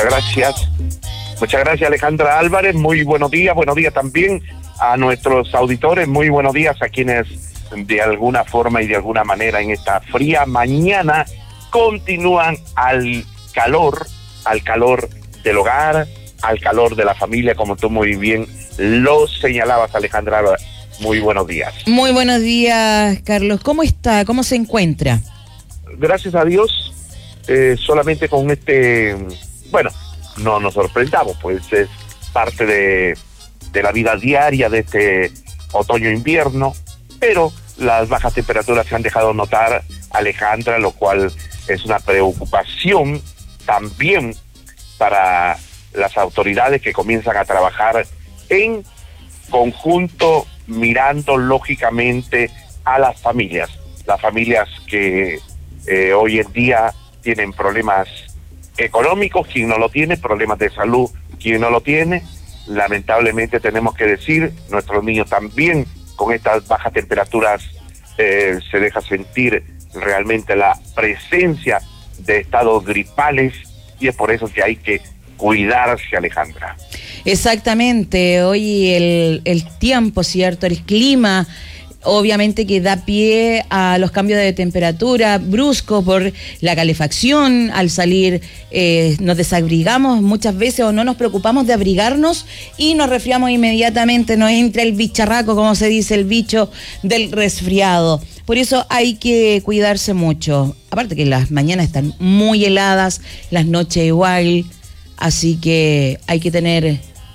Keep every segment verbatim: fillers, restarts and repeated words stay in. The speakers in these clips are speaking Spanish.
Muchas gracias. Muchas gracias, Alejandra Álvarez. Muy buenos días. Buenos días también a nuestros auditores. Muy buenos días a quienes de alguna forma y de alguna manera en esta fría mañana continúan al calor, al calor del hogar, al calor de la familia, como tú muy bien lo señalabas, Alejandra Álvarez. Muy buenos días. Muy buenos días, Carlos. ¿Cómo está? ¿Cómo se encuentra? Gracias a Dios, eh, solamente con este, bueno, no nos sorprendamos, pues es parte de, de la vida diaria de este otoño-invierno, pero las bajas temperaturas se han dejado notar, Alejandra, lo cual es una preocupación también para las autoridades que comienzan a trabajar en conjunto, mirando lógicamente a las familias, las familias que eh, hoy en día tienen problemas económicos, quien no lo tiene, problemas de salud, quien no lo tiene. Lamentablemente tenemos que decir, nuestros niños también con estas bajas temperaturas eh, se deja sentir realmente la presencia de estados gripales, y es por eso que hay que cuidarse, Alejandra. Exactamente, hoy el, el tiempo, ¿cierto? El clima, obviamente que da pie a los cambios de temperatura bruscos por la calefacción. Al salir eh, nos desabrigamos muchas veces o no nos preocupamos de abrigarnos y nos resfriamos inmediatamente, nos entra el bicharraco, como se dice, el bicho del resfriado. Por eso hay que cuidarse mucho. Aparte que las mañanas están muy heladas, las noches igual, así que hay que tener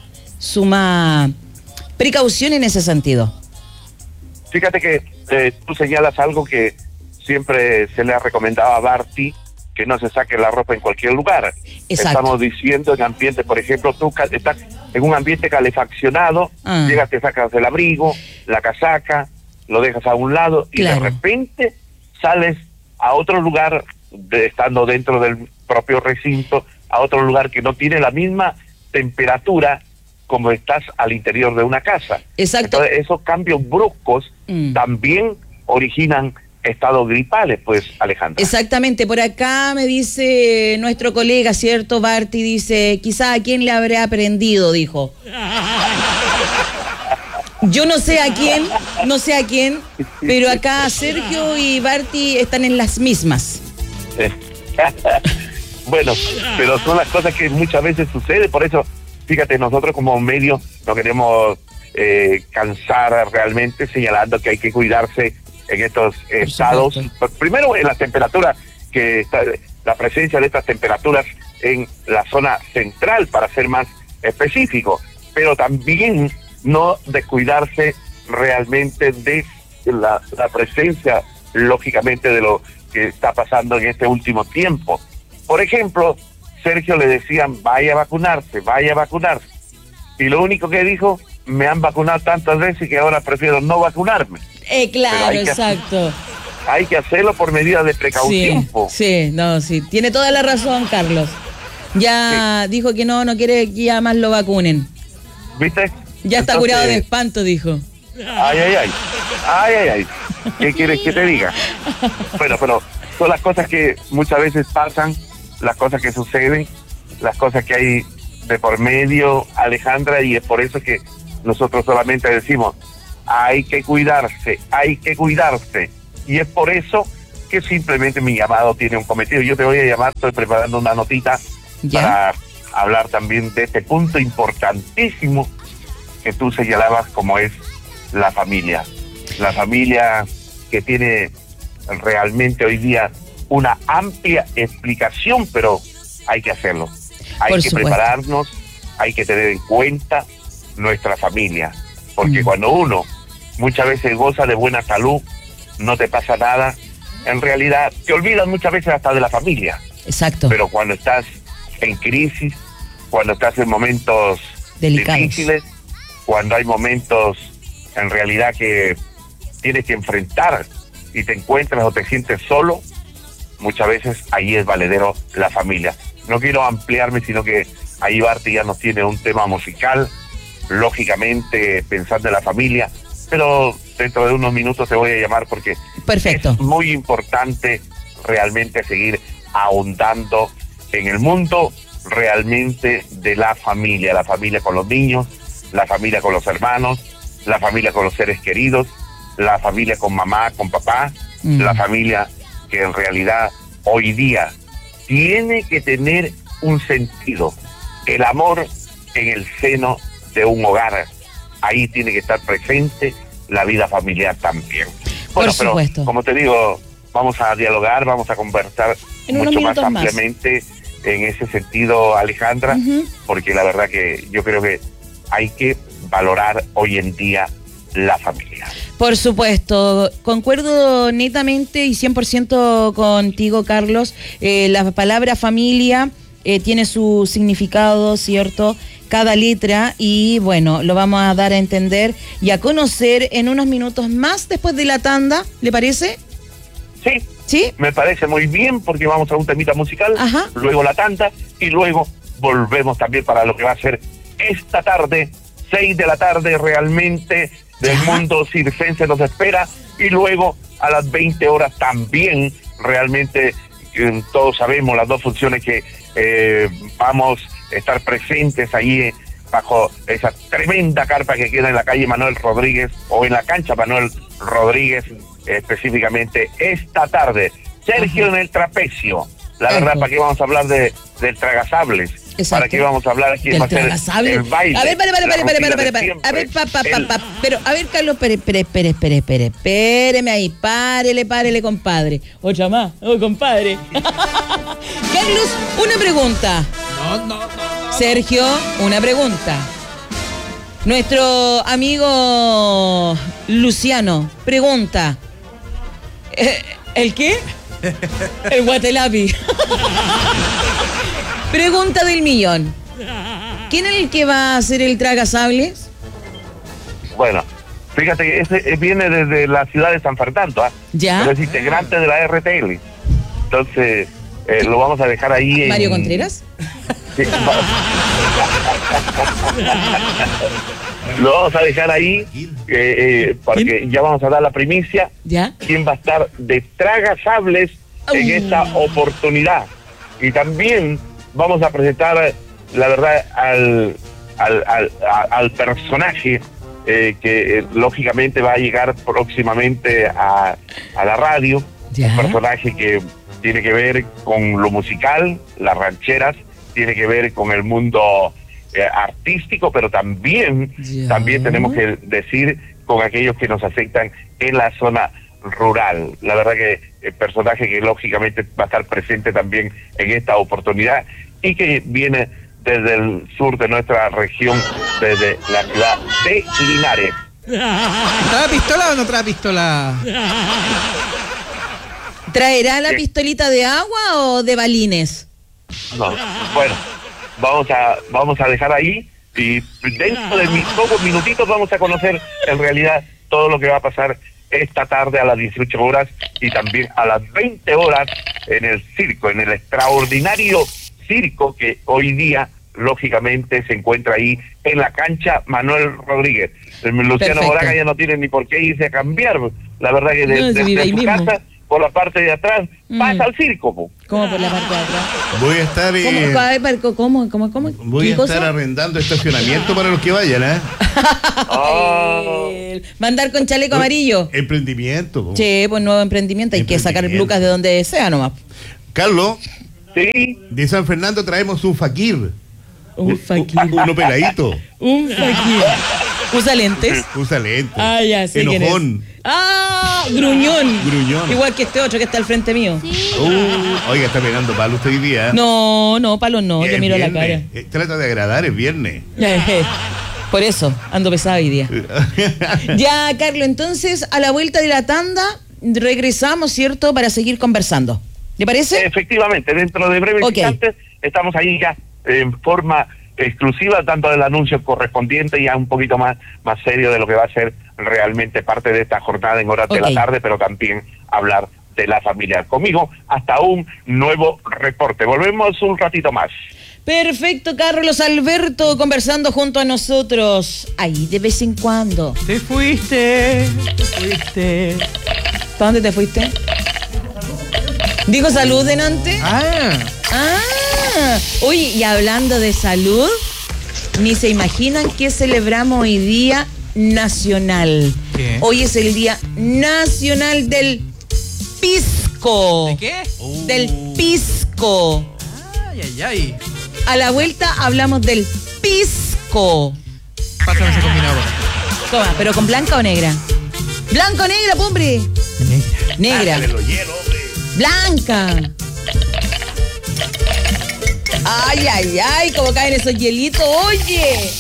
suma precaución en ese sentido. Fíjate que eh, tú señalas algo que siempre se le ha recomendado a Barty, que no se saque la ropa en cualquier lugar. Exacto. Estamos diciendo en ambiente, por ejemplo, tú estás en un ambiente calefaccionado, ah. llegas, te sacas el abrigo, la casaca, lo dejas a un lado y claro. de repente sales a otro lugar, de, estando dentro del propio recinto, a otro lugar que no tiene la misma temperatura como estás al interior de una casa. Exacto. Entonces, esos cambios bruscos mm. también originan estados gripales, pues, Alejandra. Exactamente. Por acá me dice nuestro colega, ¿cierto? Barty dice, quizá a quién le habrá aprendido, dijo. Yo no sé a quién, no sé a quién, pero acá Sergio y Barty están en las mismas. Bueno, pero son las cosas que muchas veces suceden, por eso, fíjate, nosotros como medio no queremos eh, cansar realmente señalando que hay que cuidarse en estos estados. Primero en las temperaturas, que está, la presencia de estas temperaturas en la zona central, para ser más específico, pero también no descuidarse realmente de la, la presencia, lógicamente, de lo que está pasando en este último tiempo. Por ejemplo, Sergio le decían, vaya a vacunarse, vaya a vacunarse. Y lo único que dijo, me han vacunado tantas veces que ahora prefiero no vacunarme. Eh, claro, hay exacto. Que, hay que hacerlo por medida de precaución. Sí, sí, no, sí. Tiene toda la razón, Carlos. Ya sí. dijo que no, no quiere que ya más lo vacunen. ¿Viste? Ya está Entonces, curado de espanto, dijo. Ay, ay, ay. Ay, ay, ay. ¿Qué quieres que te diga? Bueno, pero son las cosas que muchas veces pasan, las cosas que suceden, las cosas que hay de por medio, Alejandra, y es por eso que nosotros solamente decimos, hay que cuidarse, hay que cuidarse, y es por eso que simplemente mi llamado tiene un cometido. Yo te voy a llamar, estoy preparando una notita ¿Ya? para hablar también de este punto importantísimo que tú señalabas, como es la familia. La familia que tiene realmente hoy día una amplia explicación, pero hay que hacerlo. Hay Por que supuesto. prepararnos, hay que tener en cuenta nuestra familia, porque mm. cuando uno muchas veces goza de buena salud, no te pasa nada, en realidad te olvidas muchas veces hasta de la familia. Exacto. Pero cuando estás en crisis, cuando estás en momentos Delicados. difíciles, cuando hay momentos en realidad que tienes que enfrentar y te encuentras o te sientes solo, muchas veces ahí es valedero la familia. No quiero ampliarme, sino que ahí Barty ya nos tiene un tema musical, lógicamente pensando en la familia, pero dentro de unos minutos te voy a llamar porque Perfecto. es muy importante realmente seguir ahondando en el mundo realmente de la familia, la familia con los niños, la familia con los hermanos, la familia con los seres queridos, la familia con mamá, con papá, mm. la familia que en realidad hoy día tiene que tener un sentido, el amor en el seno de un hogar, ahí tiene que estar presente la vida familiar también. Bueno, Por supuesto. Pero como te digo, vamos a dialogar, vamos a conversar en mucho más más. ampliamente en ese sentido, Alejandra, uh-huh. porque la verdad que yo creo que hay que valorar hoy en día la familia. Por supuesto, concuerdo netamente y cien por ciento contigo, Carlos. Eh, la palabra familia eh, tiene su significado, ¿cierto? Cada letra, y bueno, lo vamos a dar a entender y a conocer en unos minutos más después de la tanda, ¿le parece? Sí. ¿Sí? Me parece muy bien, porque vamos a un temita musical, Ajá. luego la tanda, y luego volvemos también para lo que va a ser esta tarde, seis de la tarde realmente, del Ajá. mundo circense nos espera, y luego a las veinte horas también, realmente, eh, todos sabemos las dos funciones que eh, vamos a estar presentes ahí eh, bajo esa tremenda carpa que queda en la calle Manuel Rodríguez, o en la cancha Manuel Rodríguez, específicamente esta tarde. Sergio Ajá. en el trapecio. La Ajá. verdad, ¿para qué vamos a hablar de del tragasables? Exacto. ¿Para qué vamos a hablar aquí? Va a ser el baile. A ver, para, para, para, para, para, para, para. A ver, pa, pa, pa, pa. Pero, a ver, Carlos, espere, espere, espere, espere, espere, espéreme ahí, párele, párele, compadre. Ocha más, oh, compadre. Carlos, una pregunta. No, no, no, no. Sergio, una pregunta. Nuestro amigo Luciano pregunta, ¿eh, ¿el qué? El guatelapi. Pregunta del millón. ¿Quién es el que va a hacer el tragasables? Bueno, fíjate que ese viene desde la ciudad de San Fernando, ¿ah? Ya. Pero es integrante de la R T L. Entonces, eh, lo vamos a dejar ahí en... ¿Mario Contreras? Sí, lo vamos a dejar ahí eh, eh, porque ¿Quién? Ya vamos a dar la primicia. ¿Ya? ¿Quién va a estar de tragasables uh. en esta oportunidad? Y también vamos a presentar, la verdad, al al, al, al personaje eh, que eh, lógicamente va a llegar próximamente a, a la radio. ¿Ya? Un personaje que tiene que ver con lo musical, las rancheras, tiene que ver con el mundo eh, artístico, pero también, también tenemos que decir con aquellos que nos aceptan en la zona rural. La verdad que el personaje que lógicamente va a estar presente también en esta oportunidad y que viene desde el sur de nuestra región, desde la ciudad de Linares. ¿Trae pistola o no trae pistola? ¿Traerá la pistolita de agua o de balines? No, bueno, vamos a vamos a dejar ahí y dentro de mis pocos minutitos vamos a conocer en realidad todo lo que va a pasar esta tarde a las dieciocho horas y también a las veinte horas en el circo, en el extraordinario circo que hoy día lógicamente se encuentra ahí en la cancha Manuel Rodríguez. El Luciano Perfecto. Moraga ya no tiene ni por qué irse a cambiar, la verdad que de, no, de, de su mismo. casa por la parte de atrás, mm. pasa al circo. Po. ¿Cómo por la parte de atrás? Voy a estar... Eh, ¿Cómo? ¿Cómo? ¿Cómo? ¿Cómo? Voy a estar cosa? arrendando estacionamiento para los que vayan, ¿eh? Oh. Mandar con chaleco pues, amarillo. Emprendimiento. Po. Che, pues nuevo emprendimiento. Hay que sacar lucas de donde sea nomás. Carlos. Sí. De San Fernando traemos un fakir. Un fakir. Uno peladito. Un fakir. ¿Usa lentes? Usa lentes. Ah, ya, sí. Enojón. Ah, gruñón. Gruñón. Igual que este otro que está al frente mío. Sí. Uh, oiga, está pegando palos usted hoy día. No, no, palos no, yo miro viernes. la cara. Eh, trata de agradar, es viernes. Por eso, ando pesado hoy día. Ya, Carlos, entonces, a la vuelta de la tanda, regresamos, ¿cierto? Para seguir conversando. ¿Le parece? Efectivamente, dentro de breves okay. instantes, estamos ahí ya en forma exclusiva, tanto del anuncio correspondiente, ya un poquito más, más serio de lo que va a ser realmente parte de esta jornada en horas okay. de la tarde, pero también hablar de la familia. Conmigo, hasta un nuevo reporte. Volvemos un ratito más. Perfecto, Carlos Alberto, conversando junto a nosotros. Ahí de vez en cuando. Te fuiste, te fuiste. ¿Para dónde te fuiste? ¿Dijo salud delante? Ah. Ah. Oye, y hablando de salud, ni se imaginan que celebramos hoy día nacional. ¿Qué? Hoy es el día nacional del pisco. ¿De qué? Del pisco. Ay, ay, ay. A la vuelta hablamos del pisco. Pásame ese combinado. por favor. Toma, pero con blanca o negra. Blanca o negra, hombre. Negra. Sácale los hielos, hombre. Blanca. Ay, ay, ay, cómo caen esos hielitos, oye.